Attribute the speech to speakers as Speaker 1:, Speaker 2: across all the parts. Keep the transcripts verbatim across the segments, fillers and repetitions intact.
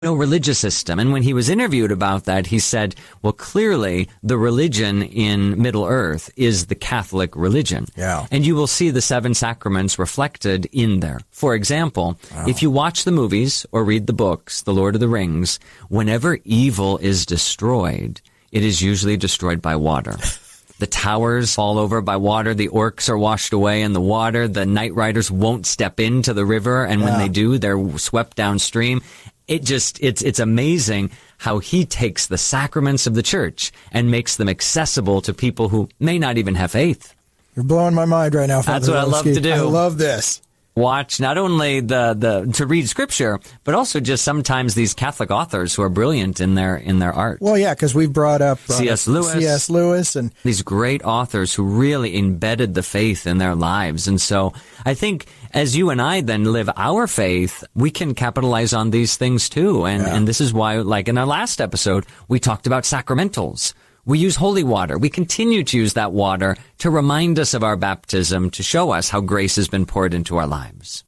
Speaker 1: no religious system. And when he was interviewed about that, he said, well, clearly the religion in Middle Earth is the Catholic religion.
Speaker 2: Yeah.
Speaker 1: And you will see the seven sacraments reflected in there. For example, wow. if you watch the movies or read the books, The Lord of the Rings, whenever evil is destroyed, it is usually destroyed by water. The towers fall over by water. The orcs are washed away in the water. The Night Riders won't step into the river. And yeah. when they do, they're swept downstream. It just, it's, it's amazing how he takes the sacraments of the church and makes them accessible to people who may not even have faith.
Speaker 2: You're blowing my mind right now, Father
Speaker 1: That's what I love to do.
Speaker 2: I love this.
Speaker 1: Watch not only the, the, to read scripture, but also just sometimes these Catholic authors who are brilliant in their, in their art.
Speaker 2: Well, yeah, because we've brought up
Speaker 1: C S Lewis.
Speaker 2: C S Lewis and
Speaker 1: these great authors who really embedded the faith in their lives. And so I think as you and I then live our faith, we can capitalize on these things too. And, yeah. and this is why, like in our last episode, we talked about sacramentals. We use holy water. We continue to use that water to remind us of our baptism, to show us how grace has been poured into our lives.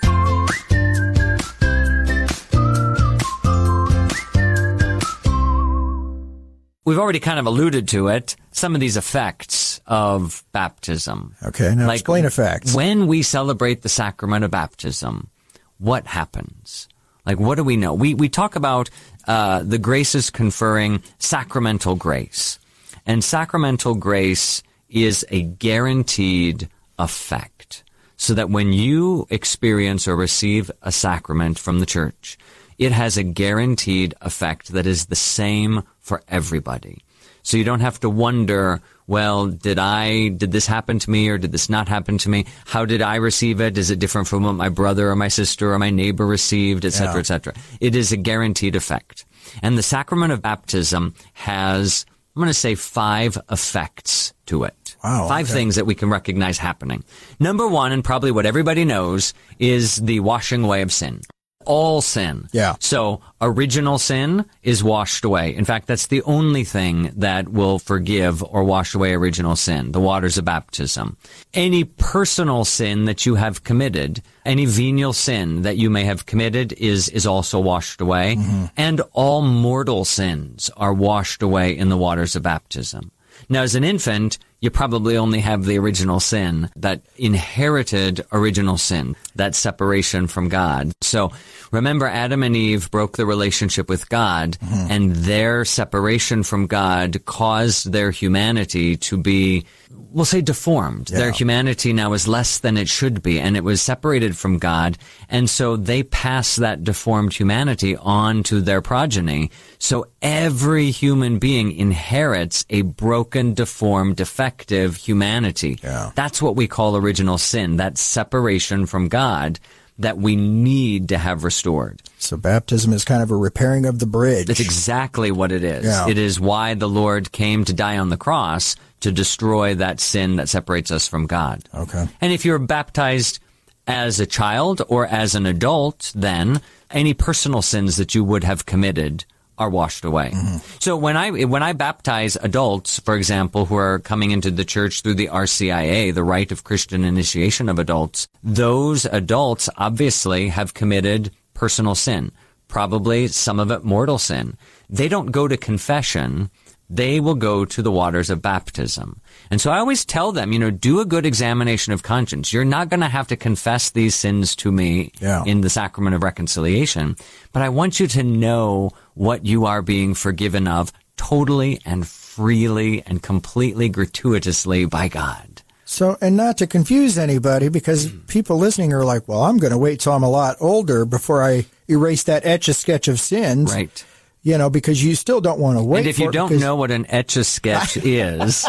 Speaker 1: We've already kind of alluded to it, some of these effects of baptism.
Speaker 2: Okay, now
Speaker 1: like
Speaker 2: explain effects.
Speaker 1: When we celebrate the sacrament of baptism, what happens? Like, what do we know? We we talk about uh the graces conferring sacramental grace. And sacramental grace is a guaranteed effect. So that when you experience or receive a sacrament from the church, it has a guaranteed effect that is the same for everybody. So you don't have to wonder, well, did I, did this happen to me or did this not happen to me? How did I receive it? Is it different from what my brother or my sister or my neighbor received, et cetera, yeah. et cetera? It is a guaranteed effect. And the sacrament of baptism has, I'm going to say, five effects to it.
Speaker 2: Wow.
Speaker 1: Five
Speaker 2: okay.
Speaker 1: things that we can recognize happening. Number one, and probably what everybody knows, is the washing away of sin. All sin.
Speaker 2: Yeah.
Speaker 1: So original sin is washed away. In fact, that's the only thing that will forgive or wash away original sin, the waters of baptism. Any personal sin that you have committed, any venial sin that you may have committed is, is also washed away. Mm-hmm. And all mortal sins are washed away in the waters of baptism. Now, as an infant, you probably only have the original sin, that inherited original sin, that separation from God. So remember, Adam and Eve broke the relationship with God, mm-hmm. and their separation from God caused their humanity to be, we'll say, deformed. Yeah. Their humanity now is less than it should be, and it was separated from God. And so they pass that deformed humanity on to their progeny. So every human being inherits a broken, deformed, defective humanity.
Speaker 2: Yeah.
Speaker 1: That's what we call original sin, that separation from God that we need to have restored.
Speaker 2: So baptism is kind of a repairing of the bridge.
Speaker 1: That's exactly what it is.
Speaker 2: Yeah.
Speaker 1: It is why the Lord came to die on the cross, to destroy that sin that separates us from God.
Speaker 2: Okay.
Speaker 1: And if you're baptized as a child or as an adult, then any personal sins that you would have committed are washed away. Mm-hmm. So when I when I baptize adults, for example, who are coming into the church through the R C I A, the Rite of Christian Initiation of Adults, those adults obviously have committed personal sin, probably some of it mortal sin. They don't go to confession. They will go to the waters of baptism. And so I always tell them, you know, do a good examination of conscience. You're not going to have to confess these sins to me
Speaker 2: yeah.
Speaker 1: in the sacrament of reconciliation, but I want you to know what you are being forgiven of totally and freely and completely gratuitously by God.
Speaker 2: So, and not to confuse anybody, because people listening are like, well, I'm going to wait till I'm a lot older before I erase that etch-a-sketch of sins.
Speaker 1: Right.
Speaker 2: You know, because you still don't want to wait.
Speaker 1: And if
Speaker 2: for
Speaker 1: you
Speaker 2: it
Speaker 1: don't
Speaker 2: because...
Speaker 1: know what an etch-a-sketch is,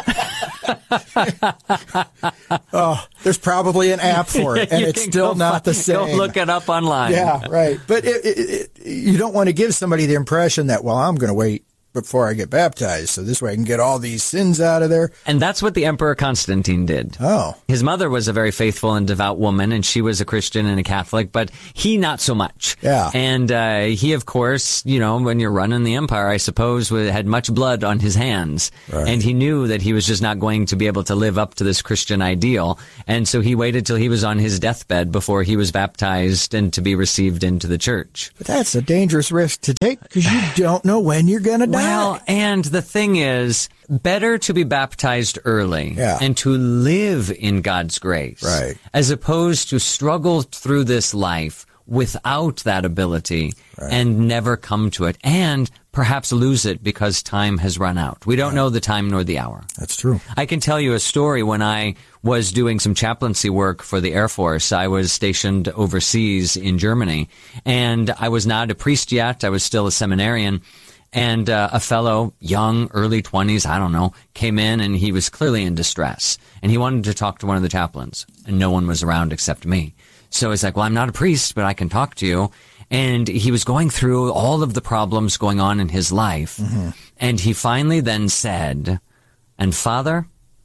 Speaker 2: oh, there's probably an app for it, and it's still not
Speaker 1: find,
Speaker 2: the same.
Speaker 1: Go look it up online.
Speaker 2: Yeah, right. But it, it, it, you don't want to give somebody the impression that, well, I'm going to wait before I get baptized, so this way I can get all these sins out of there.
Speaker 1: And that's what the Emperor Constantine did.
Speaker 2: Oh.
Speaker 1: His mother was a very faithful and devout woman, and she was a Christian and a Catholic, but he not so much.
Speaker 2: Yeah.
Speaker 1: And uh, he, of course, you know, when you're running the empire, I suppose, had much blood on his hands.
Speaker 2: Right.
Speaker 1: And he knew that he was just not going to be able to live up to this Christian ideal. And so he waited till he was on his deathbed before he was baptized and to be received into the church.
Speaker 2: But that's a dangerous risk to take because you don't know when you're going to die.
Speaker 1: Well, and the thing is, better to be baptized early
Speaker 2: Yeah.
Speaker 1: and to live in God's grace,
Speaker 2: Right.
Speaker 1: as opposed to struggle through this life without that ability
Speaker 2: Right.
Speaker 1: and never come to it, and perhaps lose it because time has run out. We don't know the time nor the hour.
Speaker 2: That's true.
Speaker 1: I can tell you a story. When I was doing some chaplaincy work for the Air Force, I was stationed overseas in Germany, and I was not a priest yet. I was still a seminarian. And uh, a fellow, young, early twenties, I don't know, came in, and he was clearly in distress. And he wanted to talk to one of the chaplains, and no one was around except me. So he's like, well, I'm not a priest, but I can talk to you. And he was going through all of the problems going on in his life. Mm-hmm. And he finally then said, and Father,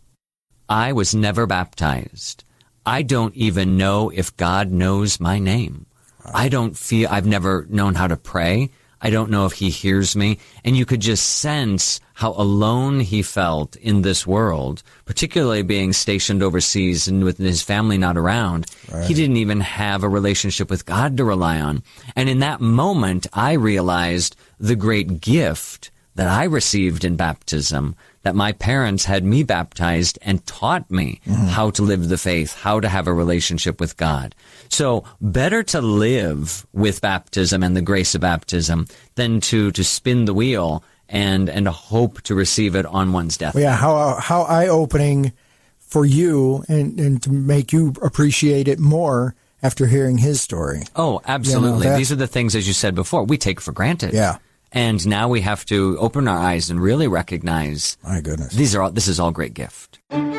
Speaker 1: I was never baptized. I don't even know if God knows my name. Wow. I don't feel, I've never known how to pray. I don't know if he hears me. And you could just sense how alone he felt in this world, particularly being stationed overseas and with his family not around. Right. He didn't even have a relationship with God to rely on. And in that moment, I realized the great gift that I received in baptism, that my parents had me baptized and taught me mm-hmm. how to live the faith, how to have a relationship with God. So better to live with baptism and the grace of baptism than to, to spin the wheel and, and hope to receive it on one's death.
Speaker 2: Well, yeah, how, how eye-opening for you and, and to make you appreciate it more after hearing his story.
Speaker 1: Oh, absolutely.
Speaker 2: You know,
Speaker 1: these are the things, as you said before, we take for granted.
Speaker 2: Yeah.
Speaker 1: And now we have to open our eyes and really recognize,
Speaker 2: my goodness,
Speaker 1: these are all, this is all great gift.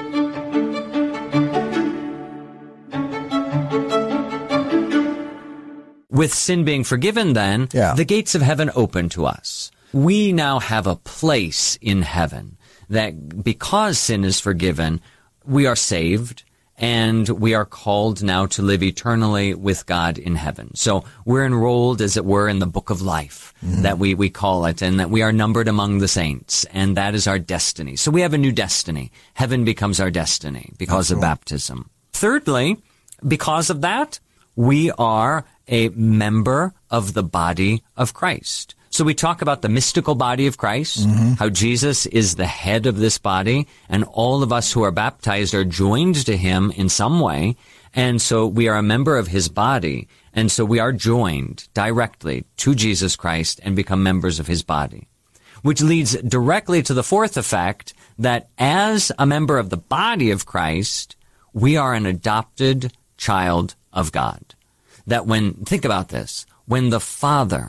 Speaker 1: With sin being forgiven, then,
Speaker 2: yeah.
Speaker 1: the gates of heaven open to us. We now have a place in heaven that because sin is forgiven, we are saved. And we are called now to live eternally with God in heaven. So we're enrolled, as it were, in the book of life, mm-hmm. that we, we call it, and that we are numbered among the saints, and that is our destiny. So we have a new destiny. Heaven becomes our destiny because of baptism. Thirdly, because of that, we are a member of the body of Christ. So we talk about the mystical body of Christ, mm-hmm. how Jesus is the head of this body, and all of us who are baptized are joined to him in some way. And so we are a member of his body. And so we are joined directly to Jesus Christ and become members of his body. Which leads directly to the fourth effect, that as a member of the body of Christ, we are an adopted child of God. That when, think about this, when the Father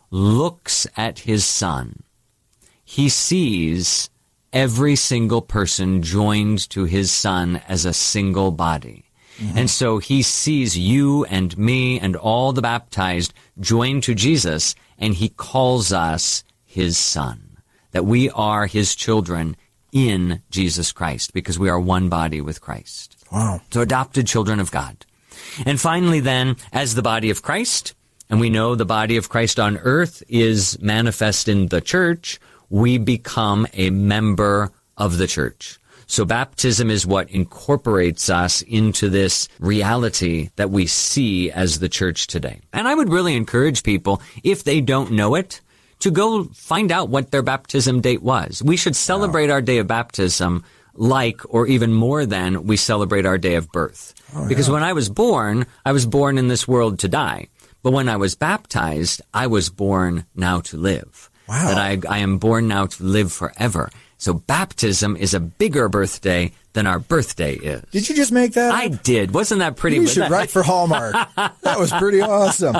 Speaker 1: looks at his Son, he sees every single person joined to his Son as a single body. Mm-hmm. And so he sees you and me and all the baptized joined to Jesus, and he calls us his Son, that we are his children in Jesus Christ because we are one body with Christ.
Speaker 2: Wow.
Speaker 1: So adopted children of God. And finally then, as the body of Christ, and we know the body of Christ on earth is manifest in the church, we become a member of the church. So baptism is what incorporates us into this reality that we see as the church today. And I would really encourage people, if they don't know it, to go find out what their baptism date was. We should celebrate wow. our day of baptism like, or even more than, we celebrate our day of birth. Oh, because yeah. when I was born, I was born in this world to die. But when I was baptized, I was born now to live.
Speaker 2: Wow.
Speaker 1: That I, I am born now to live forever. So baptism is a bigger birthday than our birthday is.
Speaker 2: Did you just make that up?
Speaker 1: I did. Wasn't that pretty?
Speaker 2: You should that, write for Hallmark. That was pretty awesome.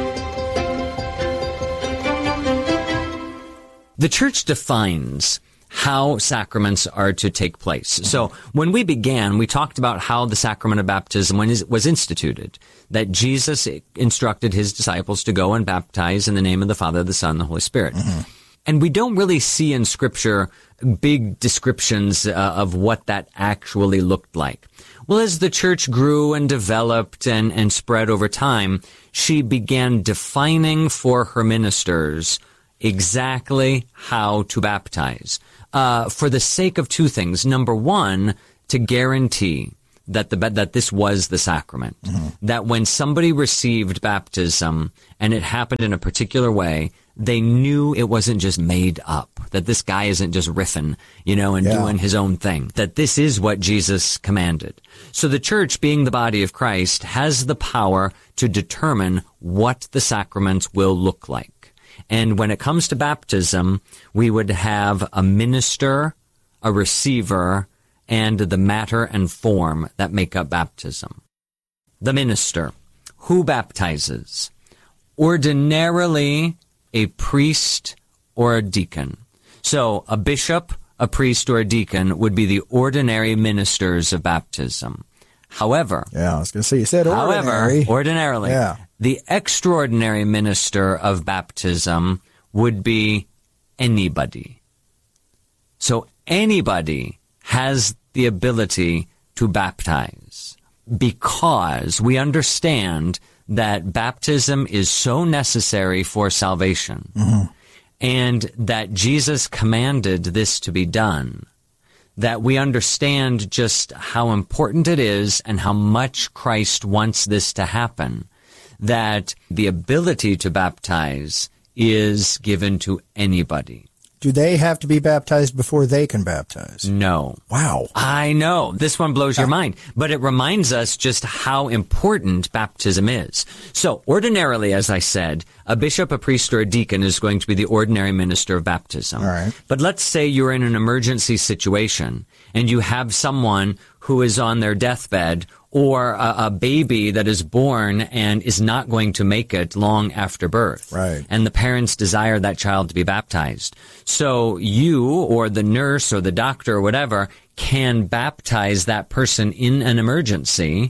Speaker 1: The church defines how sacraments are to take place. So when we began, we talked about how the sacrament of baptism when it was instituted, that Jesus instructed his disciples to go and baptize in the name of the Father, the Son, and the Holy Spirit. Mm-hmm. And we don't really see in Scripture big descriptions uh, of what that actually looked like. Well, as the church grew and developed and, and spread over time, she began defining for her ministers exactly how to baptize. Uh, for the sake of two things. Number one, to guarantee that the that this was the sacrament. Mm-hmm. That when somebody received baptism and it happened in a particular way, they knew it wasn't just made up. That this guy isn't just riffing, you know, and yeah. doing his own thing. That this is what Jesus commanded. So the church, being the body of Christ, has the power to determine what the sacraments will look like. And when it comes to baptism, we would have a minister, a receiver, and the matter and form that make up baptism. The minister. Who baptizes? Ordinarily, a priest or a deacon. So a bishop, a priest, or a deacon would be the ordinary ministers of baptism. However,
Speaker 2: yeah, I was going to say, you said ordinary.
Speaker 1: However, ordinarily, yeah. the extraordinary minister of baptism would be anybody. So anybody has the ability to baptize because we understand that baptism is so necessary for salvation mm-hmm. and that Jesus commanded this to be done, that we understand just how important it is and how much Christ wants this to happen, that the ability to baptize is given to anybody.
Speaker 2: Do they have to be baptized before they can baptize?
Speaker 1: No.
Speaker 2: Wow.
Speaker 1: I know. This one blows your mind. But it reminds us just how important baptism is. So ordinarily, as I said, a bishop, a priest, or a deacon is going to be the ordinary minister of baptism.
Speaker 2: All right.
Speaker 1: But let's say you're in an emergency situation and you have someone who is on their deathbed or a, a baby that is born and is not going to make it long after birth.
Speaker 2: Right.
Speaker 1: And the parents desire that child to be baptized. So you or the nurse or the doctor or whatever can baptize that person in an emergency.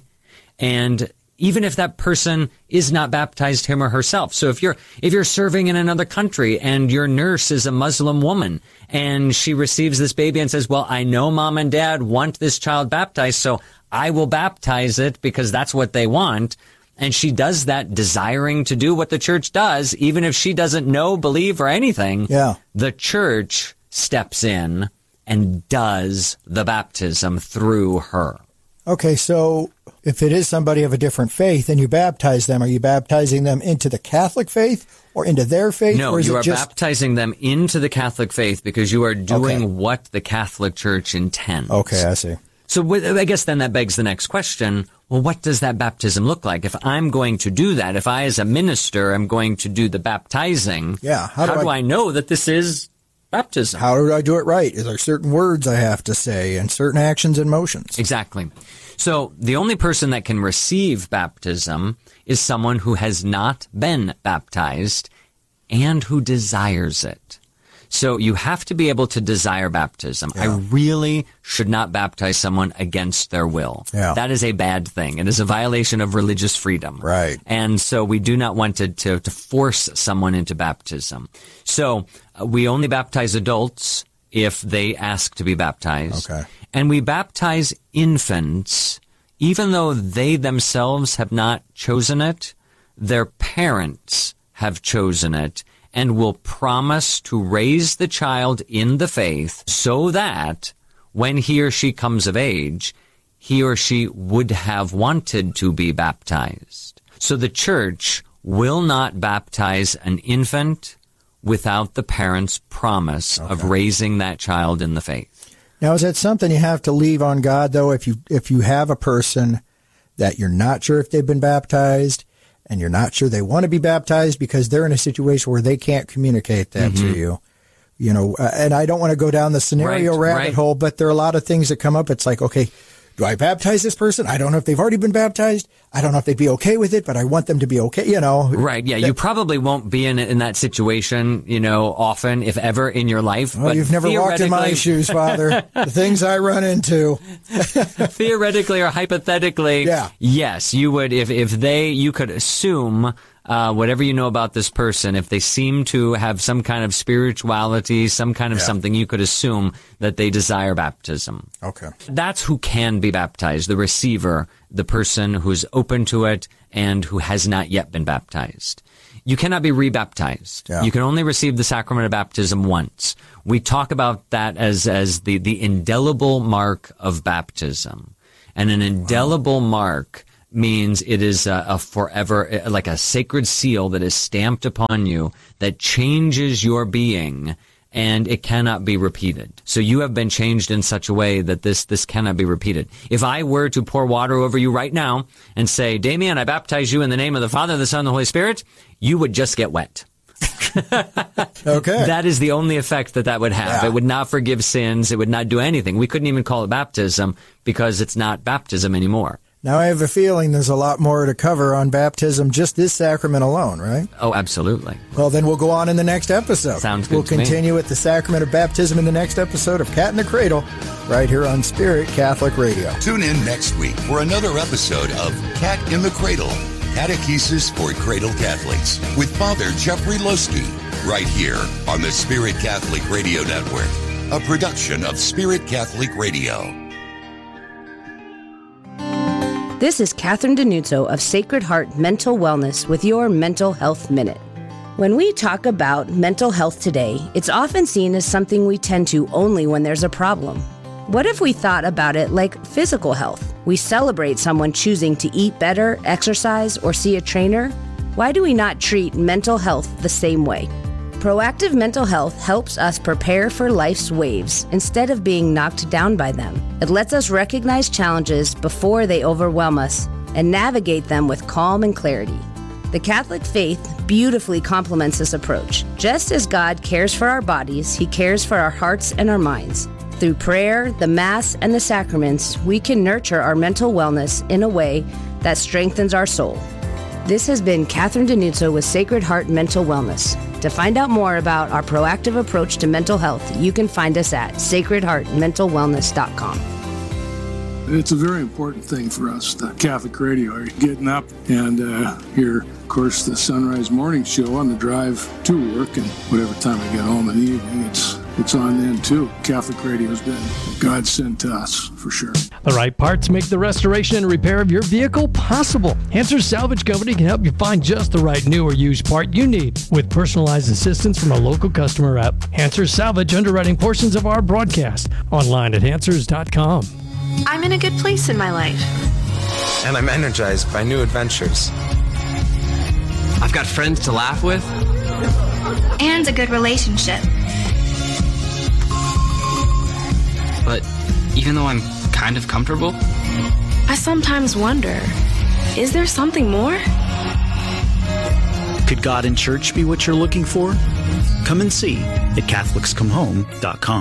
Speaker 1: And even if that person is not baptized him or herself. So if you're, if you're serving in another country and your nurse is a Muslim woman and she receives this baby and says, well, I know mom and dad want this child baptized, so I will baptize it because that's what they want. And she does that desiring to do what the church does, even if she doesn't know, believe, or anything.
Speaker 2: Yeah.
Speaker 1: The church steps in and does the baptism through her.
Speaker 2: Okay, so if it is somebody of a different faith and you baptize them, are you baptizing them into the Catholic faith or into their faith?
Speaker 1: No,
Speaker 2: or is
Speaker 1: you
Speaker 2: it
Speaker 1: are
Speaker 2: just...
Speaker 1: baptizing them into the Catholic faith because you are doing
Speaker 2: okay.
Speaker 1: what the Catholic Church intends.
Speaker 2: Okay, I see.
Speaker 1: So I guess then that begs the next question. Well, what does that baptism look like? If I'm going to do that, if I as a minister am going to do the baptizing,
Speaker 2: yeah, how do,
Speaker 1: how do
Speaker 2: I...
Speaker 1: I know that this is baptism?
Speaker 2: How do I do it right? Is there certain words I have to say and certain actions and motions?
Speaker 1: Exactly. So the only person that can receive baptism is someone who has not been baptized and who desires it. So you have to be able to desire baptism. Yeah. I really should not baptize someone against their will.
Speaker 2: Yeah.
Speaker 1: That is a bad thing. It is a violation of religious freedom.
Speaker 2: Right.
Speaker 1: And so we do not want to, to, to force someone into baptism. So uh, we only baptize adults if they ask to be baptized.
Speaker 2: Okay.
Speaker 1: And we baptize infants, even though they themselves have not chosen it, their parents have chosen it and will promise to raise the child in the faith so that when he or she comes of age, he or she would have wanted to be baptized. So the church will not baptize an infant without the parents' promise okay. of raising that child in the faith.
Speaker 2: Now, is that something you have to leave on God, though, if you if you have a person that you're not sure if they've been baptized and you're not sure they want to be baptized because they're in a situation where they can't communicate that mm-hmm. to you? You know, uh, and I don't want to go down the scenario
Speaker 1: right,
Speaker 2: rabbit
Speaker 1: right.
Speaker 2: hole, but there are a lot of things that come up. It's like, okay, do I baptize this person? I don't know if they've already been baptized. I don't know if they'd be okay with it, but I want them to be okay, you know.
Speaker 1: Right, yeah. You probably won't be in in that situation, you know, often, if ever, in your life.
Speaker 2: Well,
Speaker 1: but
Speaker 2: you've never walked in my
Speaker 1: theoretically-
Speaker 2: shoes, Father. The things I run into.
Speaker 1: Theoretically or hypothetically,
Speaker 2: Yeah.
Speaker 1: yes, you would, if, if they, you could assume, uh, whatever you know about this person, if they seem to have some kind of spirituality, some kind of
Speaker 2: Yeah.
Speaker 1: something, you could assume that they desire baptism.
Speaker 2: Okay.
Speaker 1: That's who can be baptized, the receiver, the person who's open to it and who has not yet been baptized. You cannot be rebaptized.
Speaker 2: Yeah.
Speaker 1: You can only receive the sacrament of baptism once. We talk about that as, as the, the indelible mark of baptism. And an indelible wow. mark means it is a, a forever, like a sacred seal that is stamped upon you that changes your being, and it cannot be repeated. So you have been changed in such a way that this, this cannot be repeated. If I were to pour water over you right now and say, Damien, I baptize you in the name of the Father, the Son, and the Holy Spirit, you would just get wet.
Speaker 2: Okay.
Speaker 1: That is the only effect that that would have.
Speaker 2: Yeah.
Speaker 1: It would not forgive sins. It would not do anything. We couldn't even call it baptism because it's not baptism anymore.
Speaker 2: Now, I have a feeling there's a lot more to cover on baptism, just this sacrament alone, right?
Speaker 1: Oh, absolutely.
Speaker 2: Well, then we'll go on in the next episode.
Speaker 1: Sounds good
Speaker 2: We'll
Speaker 1: to me.
Speaker 2: continue with the sacrament of baptism in the next episode of Cat in the Cradle, right here on Spirit Catholic Radio.
Speaker 3: Tune in next week for another episode of Cat in the Cradle, Catechesis for Cradle Catholics, with Father Jeffrey Loski, right here on the Spirit Catholic Radio Network, a production of Spirit Catholic Radio.
Speaker 4: This is Catherine Denuzzo of Sacred Heart Mental Wellness with your Mental Health Minute. When we talk about mental health today, it's often seen as something we tend to only when there's a problem. What if we thought about it like physical health? We celebrate someone choosing to eat better, exercise, or see a trainer. Why do we not treat mental health the same way? Proactive mental health helps us prepare for life's waves instead of being knocked down by them. It lets us recognize challenges before they overwhelm us and navigate them with calm and clarity. The Catholic faith beautifully complements this approach. Just as God cares for our bodies, He cares for our hearts and our minds. Through prayer, the Mass, and the sacraments, we can nurture our mental wellness in a way that strengthens our soul. This has been Catherine Denuzzo with Sacred Heart Mental Wellness. To find out more about our proactive approach to mental health, you can find us at sacred heart mental wellness dot com.
Speaker 5: It's a very important thing for us, the Catholic Radio. Are you getting up and uh, hear, of course, the Sunrise Morning Show on the drive to work, and whatever time I get home in the evening, it's it's on then too. Catholic Radio's been a godsend to us, for sure.
Speaker 6: The right parts make the restoration and repair of your vehicle possible. Hansers Salvage Company can help you find just the right new or used part you need with personalized assistance from a local customer rep. Hansers Salvage underwriting portions of our broadcast online at hansers dot com.
Speaker 7: I'm in a good place in my life.
Speaker 8: And I'm energized by new adventures.
Speaker 9: I've got friends to laugh with.
Speaker 10: And a good relationship.
Speaker 9: But even though I'm kind of comfortable,
Speaker 7: I sometimes wonder, is there something more?
Speaker 11: Could God and church be what you're looking for? Come and see at Catholics Come Home dot com.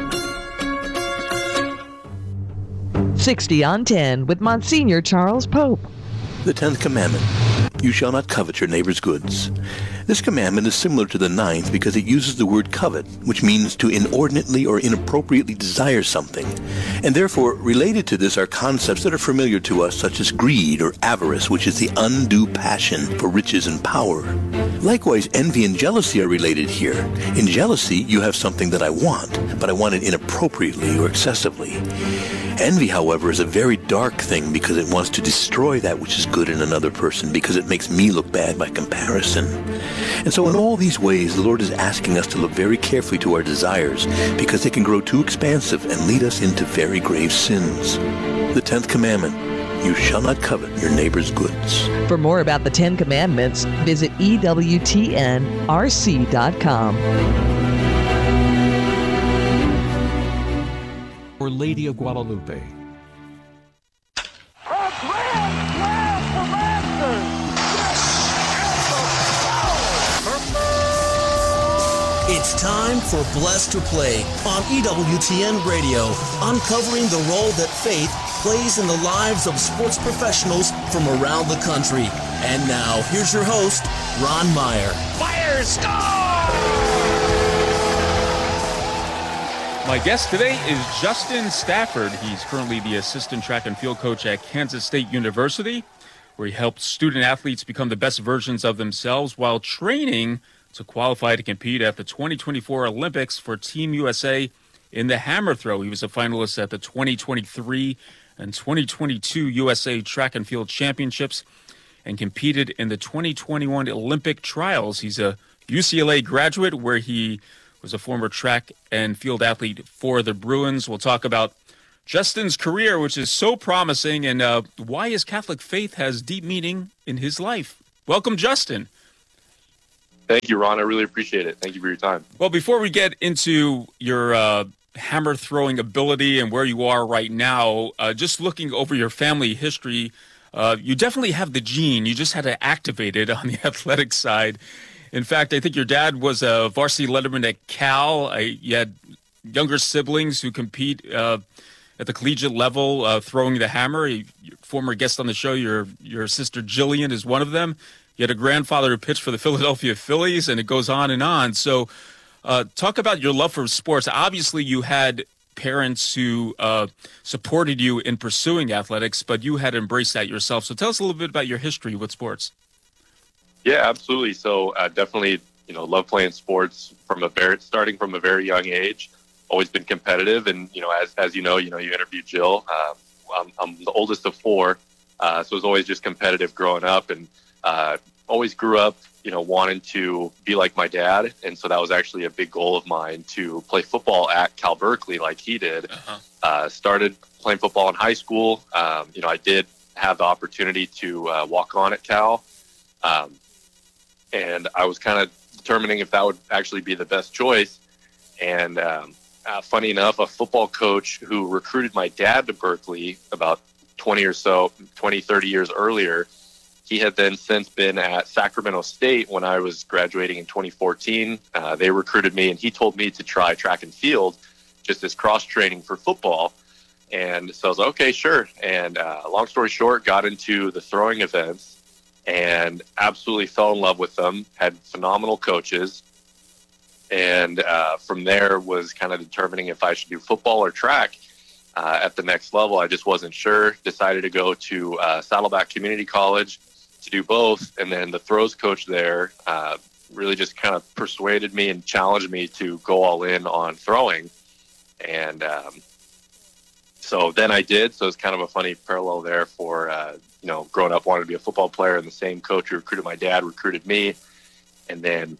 Speaker 12: sixty on ten with Monsignor Charles Pope.
Speaker 13: The tenth commandment, you shall not covet your neighbor's goods. This commandment is similar to the ninth because it uses the word covet, which means to inordinately or inappropriately desire something. And therefore, related to this are concepts that are familiar to us, such as greed or avarice, which is the undue passion for riches and power. Likewise, envy and jealousy are related here. In jealousy, you have something that I want, but I want it inappropriately or excessively. Envy, however, is a very dark thing because it wants to destroy that which is good in another person because it makes me look bad by comparison. And so in all these ways, the Lord is asking us to look very carefully to our desires because they can grow too expansive and lead us into very grave sins. The tenth commandment, you shall not covet your neighbor's goods.
Speaker 12: For more about the Ten Commandments, visit E W T N R C dot com.
Speaker 14: Our Lady of Guadalupe.
Speaker 15: It's time for Blessed to Play on E W T N Radio, uncovering the role that faith plays in the lives of sports professionals from around the country. And now, here's your host, Ron Meyer.
Speaker 16: Fire, score! My guest today is Justin Stafford. He's currently the assistant track and field coach at Kansas State University, where he helps student athletes become the best versions of themselves while training to qualify to compete at the twenty twenty-four Olympics for Team U S A in the hammer throw. He was a finalist at the twenty twenty-three and twenty twenty-two U S A Track and Field Championships and competed in the twenty twenty-one Olympic trials. He's a U C L A graduate where he was a former track and field athlete for the Bruins. We'll talk about Justin's career, which is so promising, and uh, why his Catholic faith has deep meaning in his life. Welcome, Justin.
Speaker 17: Thank you, Ron. I really appreciate it. Thank you for your time.
Speaker 16: Well, before we get into your uh, hammer throwing ability and where you are right now, uh, just looking over your family history, uh, you definitely have the gene. You just had to activate it on the athletic side. In fact, I think your dad was a varsity letterman at Cal. I, you had younger siblings who compete uh, at the collegiate level, uh, throwing the hammer. You, former guest on the show, your your sister Jillian is one of them. You had a grandfather who pitched for the Philadelphia Phillies, and it goes on and on. So uh, talk about your love for sports. Obviously, you had parents who uh, supported you in pursuing athletics, but you had embraced that yourself. So tell us a little bit about your history with sports.
Speaker 17: Yeah, absolutely. So uh, definitely, you know, love playing sports from a very, starting from a very young age. Always been competitive. And, you know, as as you know, you know, you interviewed Jill. Uh, I'm, I'm the oldest of four, uh, so it was always just competitive growing up. And uh, always grew up, you know, wanting to be like my dad. And so that was actually a big goal of mine to play football at Cal Berkeley like he did. Uh-huh. Uh, started playing football in high school. Um, you know, I did have the opportunity to uh, walk on at Cal. Um, and I was kind of determining if that would actually be the best choice. And um, uh, funny enough, a football coach who recruited my dad to Berkeley about twenty or so, twenty, thirty years earlier, he had then since been at Sacramento State when I was graduating in twenty fourteen. Uh, they recruited me, and he told me to try track and field just as cross-training for football. And so I was like, okay, sure. And uh, long story short, got into the throwing events and absolutely fell in love with them, had phenomenal coaches. And uh, from there was kind of determining if I should do football or track uh, at the next level. I just wasn't sure. Decided to go to uh, Saddleback Community College to do both, and then the throws coach there uh, really just kind of persuaded me and challenged me to go all in on throwing, and um, so then I did. So it's kind of a funny parallel there for uh, you know, growing up wanting to be a football player, and the same coach who recruited my dad recruited me, and then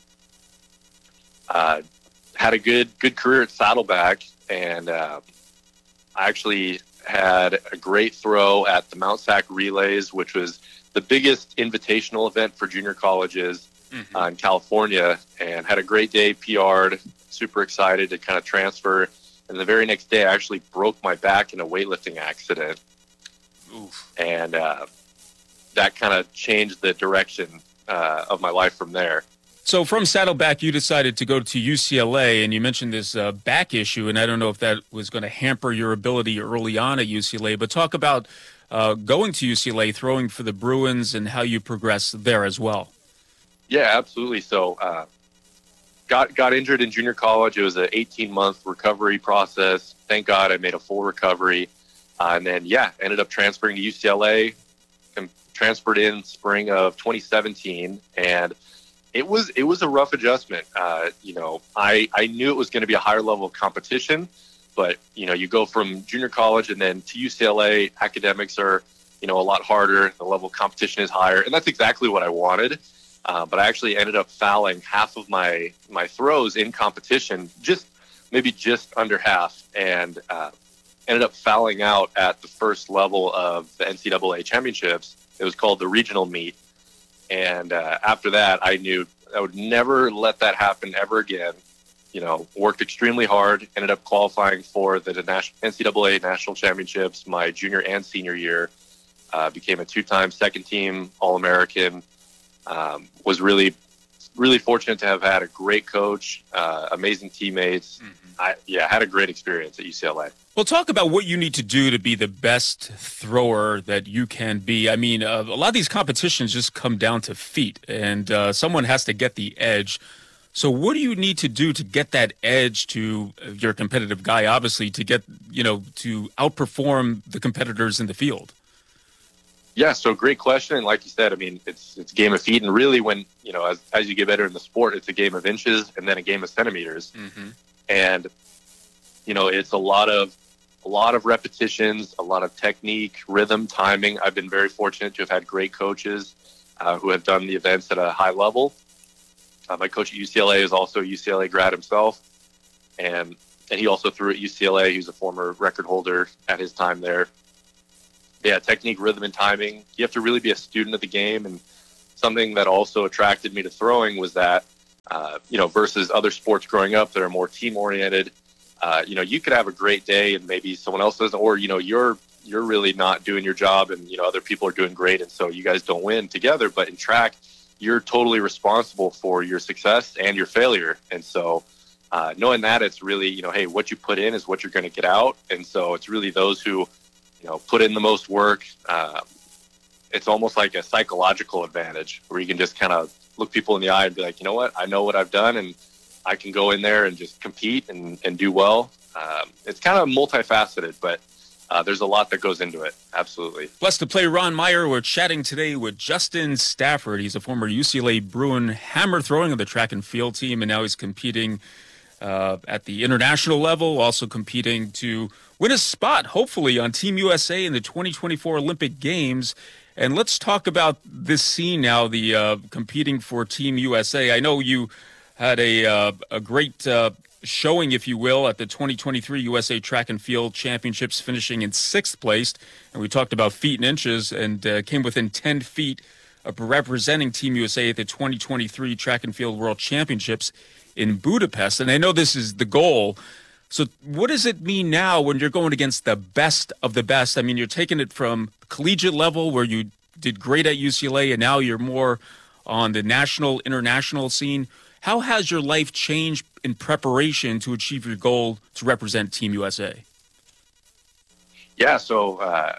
Speaker 17: uh, had a good good career at Saddleback, and uh, I actually had a great throw at the Mount Sac Relays, which was the biggest invitational event for junior colleges mm-hmm. uh, in California, and had a great day, P R'd, super excited to kind of transfer. And the very next day, I actually broke my back in a weightlifting accident. Oof. And uh, that kind of changed the direction uh, of my life from there.
Speaker 16: So from Saddleback, you decided to go to U C L A, and you mentioned this uh, back issue, and I don't know if that was going to hamper your ability early on at U C L A, but talk about uh, going to U C L A, throwing for the Bruins, and how you progressed there as well.
Speaker 17: Yeah, absolutely. So uh, got got injured in junior college. It was an eighteen-month recovery process. Thank God I made a full recovery. Uh, and then, yeah, ended up transferring to U C L A, and transferred in spring of twenty seventeen, and It was it was a rough adjustment. Uh, you know, I, I knew it was going to be a higher level of competition, but, you know, you go from junior college and then to U C L A, academics are, you know, a lot harder. The level of competition is higher, and that's exactly what I wanted. Uh, but I actually ended up fouling half of my, my throws in competition, just maybe just under half, and uh, ended up fouling out at the first level of the N C double A championships. It was called the regional meet. And uh, after that, I knew I would never let that happen ever again. You know, worked extremely hard, ended up qualifying for the N C double A national championships my junior and senior year, uh, became a two-time second-team All-American, um, was really really fortunate to have had a great coach, uh, amazing teammates. Mm-hmm. I, yeah, had a great experience at U C L A.
Speaker 16: Well, talk about what you need to do to be the best thrower that you can be. I mean, uh, a lot of these competitions just come down to feet, and uh, someone has to get the edge. So what do you need to do to get that edge to uh, your competitive guy, obviously, to get, you know, to outperform the competitors in the field?
Speaker 17: Yeah, so great question. And like you said, I mean, it's it's a game of feet. And really when, you know, as, as you get better in the sport, it's a game of inches and then a game of centimeters. Mm-hmm. And, you know, it's a lot of a lot of repetitions, a lot of technique, rhythm, timing. I've been very fortunate to have had great coaches uh, who have done the events at a high level. Uh, my coach at U C L A is also a U C L A grad himself. And, and he also threw at U C L A. He's a former record holder at his time there. Yeah, technique, rhythm, and timing. You have to really be a student of the game. And something that also attracted me to throwing was that, uh, you know, versus other sports growing up that are more team-oriented, uh, you know, you could have a great day and maybe someone else doesn't, or, you know, you're you're really not doing your job and, you know, other people are doing great and so you guys don't win together. But in track, you're totally responsible for your success and your failure. And so uh, knowing that, it's really, you know, hey, what you put in is what you're going to get out. And so it's really those who, you know, put in the most work. Uh, it's almost like a psychological advantage where you can just kind of look people in the eye and be like, you know what, I know what I've done and I can go in there and just compete and, and do well. Um, it's kind of multifaceted, but uh, there's a lot that goes into it. Absolutely.
Speaker 16: Blessed to play Ron Meyer. We're chatting today with Justin Stafford. He's a former U C L A Bruin hammer throwing on the track and field team, and now he's competing uh, at the international level, also competing to win a spot, hopefully, on Team U S A in the twenty twenty-four Olympic Games. And let's talk about this scene now, the uh, competing for Team U S A. I know you had a uh, a great uh, showing, if you will, at the twenty twenty-three U S A Track and Field Championships, finishing in sixth place. And we talked about feet and inches and uh, came within ten feet of representing Team U S A at the twenty twenty-three Track and Field World Championships in Budapest. And I know this is the goal. So what does it mean now when you're going against the best of the best? I mean, you're taking it from collegiate level where you did great at U C L A and now you're more on the national, international scene. How has your life changed in preparation to achieve your goal to represent Team U S A?
Speaker 17: Yeah, so uh,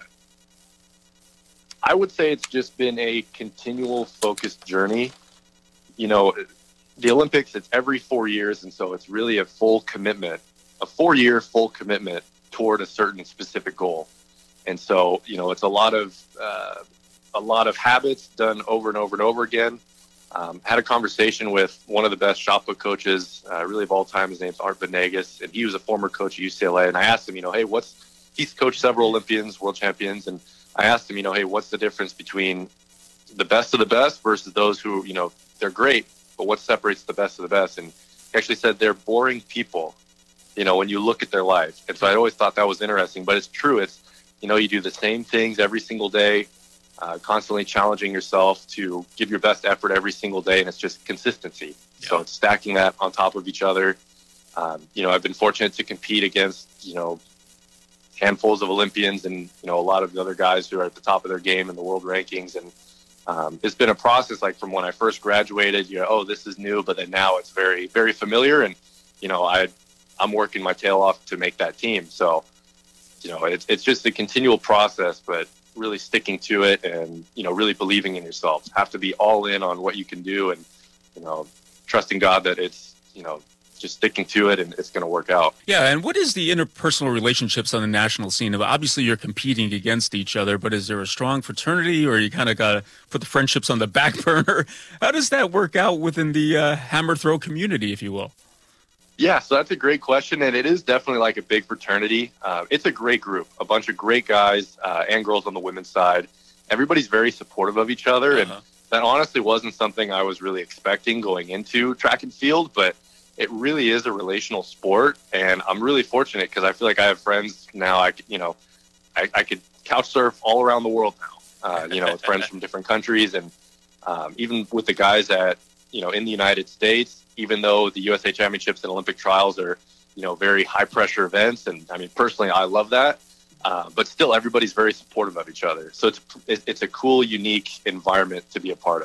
Speaker 17: I would say it's just been a continual focused journey. You know, the Olympics, it's every four years, and so it's really a full commitment. A four-year full commitment toward a certain specific goal. And so, you know, it's a lot of uh, a lot of habits done over and over and over again. Um, had a conversation with one of the best shot put coaches, uh, really of all time. His name's Art Benegas, and he was a former coach at U C L A. And I asked him, you know, hey, what's he's coached several Olympians, world champions, and I asked him, you know, hey, what's the difference between the best of the best versus those who, you know, they're great, but what separates the best of the best? And he actually said they're boring people, you know, when you look at their life. And so I always thought that was interesting, but it's true. It's, you know, you do the same things every single day, uh, constantly challenging yourself to give your best effort every single day. And it's just consistency. Yeah. So it's stacking that on top of each other. Um, you know, I've been fortunate to compete against, you know, handfuls of Olympians and, you know, a lot of the other guys who are at the top of their game in the world rankings. And um, it's been a process, like from when I first graduated, you know, oh, this is new, but then now it's very, very familiar. And, you know, I, I'm working my tail off to make that team. So, you know, it's it's just a continual process, but really sticking to it and, you know, really believing in yourself. Have to be all in on what you can do and, you know, trusting God that it's, you know, just sticking to it and it's going to work out.
Speaker 16: Yeah. And what is the interpersonal relationships on the national scene? Obviously, you're competing against each other, but is there a strong fraternity or you kind of got to put the friendships on the back burner? How does that work out within the uh, hammer throw community, if you will?
Speaker 17: Yeah, so that's a great question, and it is definitely like a big fraternity. Uh, it's a great group, a bunch of great guys uh, and girls on the women's side. Everybody's very supportive of each other, uh-huh. and that honestly wasn't something I was really expecting going into track and field, but it really is a relational sport, and I'm really fortunate because I feel like I have friends now. I, you know, I, I could couch surf all around the world now. Uh, you know, with friends from different countries, and um, even with the guys that you know in the United States. Even though the U S A Championships and Olympic trials are, you know, very high pressure events, and I mean personally, I love that. Uh, but still, everybody's very supportive of each other. So it's it's a cool, unique environment to be a part of.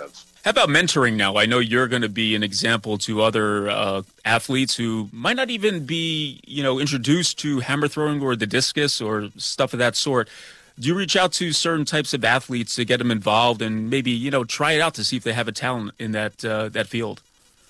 Speaker 16: How about mentoring now? I know you're going to be an example to other uh, athletes who might not even be, you know, introduced to hammer throwing or the discus or stuff of that sort. Do you reach out to certain types of athletes to get them involved and maybe, you know, try it out to see if they have a talent in that uh, that field?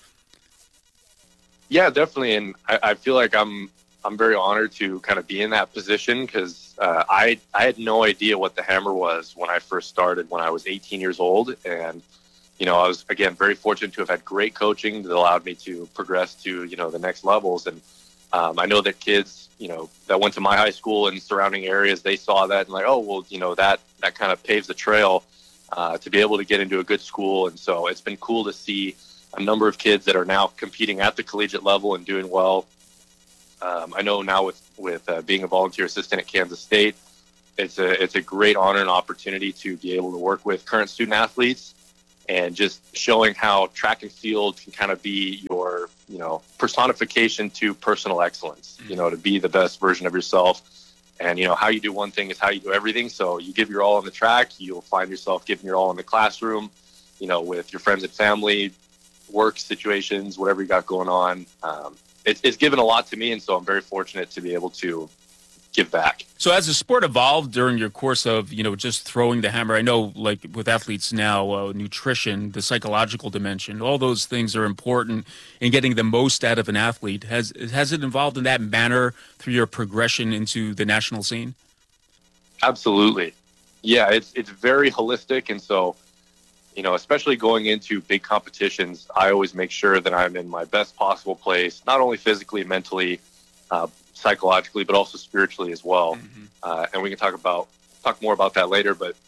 Speaker 17: Yeah, definitely. And I, I feel like I'm I'm very honored to kind of be in that position because uh, I I had no idea what the hammer was when I first started when I was eighteen years old. And, you know, I was, again, very fortunate to have had great coaching that allowed me to progress to, you know, the next levels. And um, I know that kids, you know, that went to my high school and surrounding areas, they saw that and like, oh, well, you know, that, that kind of paves the trail uh, to be able to get into a good school. And so it's been cool to see a number of kids that are now competing at the collegiate level and doing well. Um, I know now with, with uh, being a volunteer assistant at Kansas State, it's a, it's a great honor and opportunity to be able to work with current student athletes and just showing how track and field can kind of be your, you know, personification to personal excellence, you know, to be the best version of yourself. And, you know, how you do one thing is how you do everything. So you give your all on the track, you'll find yourself giving your all in the classroom, you know, with your friends and family, work situations, whatever you got going on. Um, it's, it's given a lot to me. And so I'm very fortunate to be able to give back.
Speaker 16: So as the sport evolved during your course of, you know, just throwing the hammer, I know like with athletes now, uh, nutrition, the psychological dimension, all those things are important in getting the most out of an athlete. Has, has it evolved in that manner through your progression into the national scene?
Speaker 17: Absolutely. Yeah, it's, it's very holistic. And so, you know, especially going into big competitions, I always make sure that I'm in my best possible place, not only physically, mentally, uh, psychologically, but also spiritually as well. Mm-hmm. Uh, and we can talk about talk more about that later. But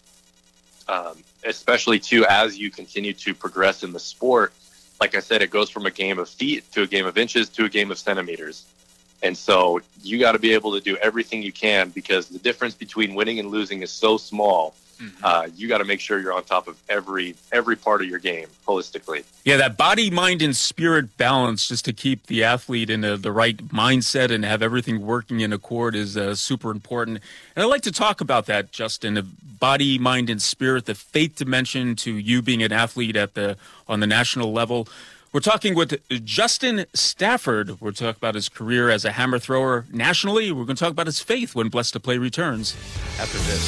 Speaker 17: um, especially too, as you continue to progress in the sport, like I said, it goes from a game of feet to a game of inches to a game of centimeters. And so you got to be able to do everything you can because the difference between winning and losing is so small. Mm-hmm. Uh, you got to make sure you're on top of every every part of your game holistically.
Speaker 16: Yeah, that body, mind, and spirit balance just to keep the athlete in a, the right mindset and have everything working in accord is uh, super important. And I'd like to talk about that, Justin, the body, mind, and spirit, the faith dimension to you being an athlete at the on the national level. We're talking with Justin Stafford. We're talking about his career as a hammer thrower nationally. We're going to talk about his faith when Blessed to Play returns after this.